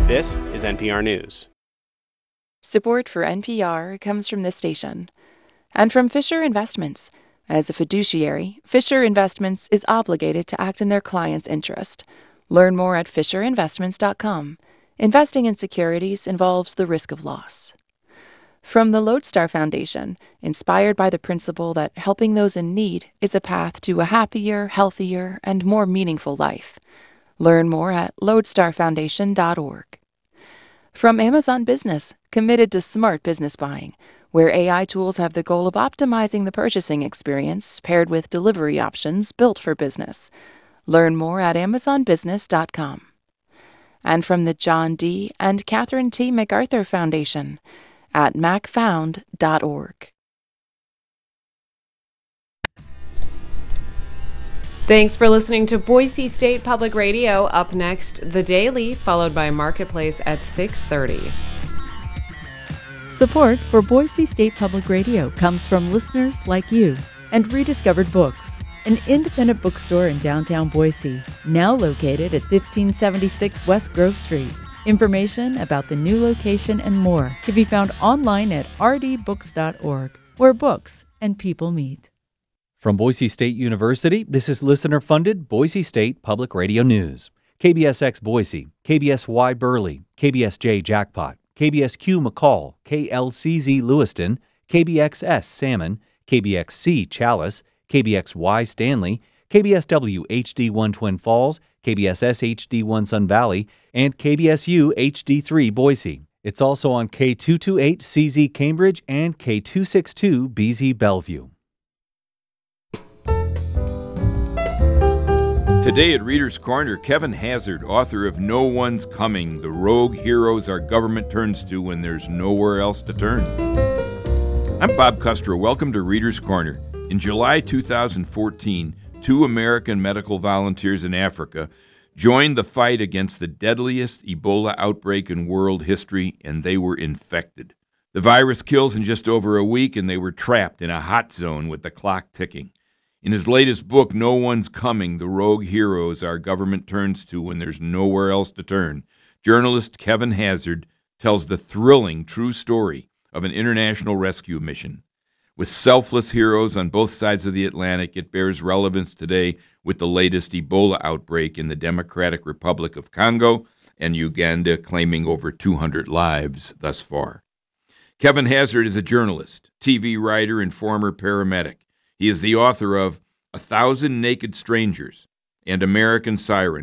This is NPR News. Support for NPR comes from this station and from Fisher Investments. As a fiduciary, Fisher Investments is obligated to act in their client's interest. Learn more at fisherinvestments.com. Investing in securities involves the risk of loss. From the Lodestar Foundation, inspired by the principle that helping those in need is a path to a happier, healthier, and more meaningful life. Learn more at lodestarfoundation.org. From Amazon Business, committed to smart business buying, where AI tools have the goal of optimizing the purchasing experience paired with delivery options built for business. Learn more at amazonbusiness.com. And from the John D. and Catherine T. MacArthur Foundation at macfound.org. Thanks for listening to Boise State Public Radio. Up next, The Daily, followed by Marketplace at 6:30. Support for Boise State Public Radio comes from listeners like you and Rediscovered Books, an independent bookstore in downtown Boise, now located at 1576 West Grove Street. Information about the new location and more can be found online at rdbooks.org, where books and people meet. From Boise State University, this is listener-funded Boise State Public Radio News. KBSX Boise, KBSY Burley, KBSJ Jackpot, KBSQ McCall, KLCZ Lewiston, KBXS Salmon, KBXC Chalice, KBXY Stanley, KBSW HD1 Twin Falls, KBSS HD1 Sun Valley, and KBSU HD3 Boise. It's also on K228 CZ Cambridge and K262 BZ Bellevue. Today at Reader's Corner, Kevin Hazard, author of No One's Coming, the rogue heroes our government turns to when there's nowhere else to turn. I'm Bob Custro. Welcome to Reader's Corner. In July 2014, 2 American medical volunteers in Africa joined the fight against the deadliest Ebola outbreak in world history, and they were infected. The virus kills in just over a week, and they were trapped in a hot zone with the clock ticking. In his latest book, No One's Coming, the rogue heroes our government turns to when there's nowhere else to turn, journalist Kevin Hazard tells the thrilling true story of an international rescue mission. With selfless heroes on both sides of the Atlantic, it bears relevance today with the latest Ebola outbreak in the Democratic Republic of Congo and Uganda, claiming over 200 lives thus far. Kevin Hazard is a journalist, TV writer, and former paramedic. He is the author of 1,000 Naked Strangers and American Siren,